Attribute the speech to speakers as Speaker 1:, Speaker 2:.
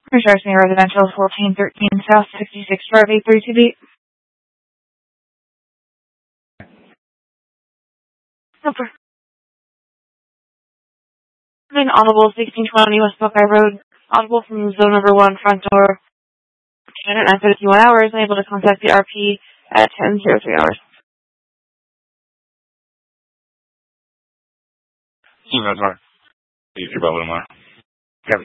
Speaker 1: Resourcing Residential, 1413 South 66 Drive, 832B. Number. Audible, 1620 West Buckeye Road. Audible from zone number 1, front door. At 9:51 hours, unable to contact the RP at 10:03 hours.
Speaker 2: That's right. You about Lamar.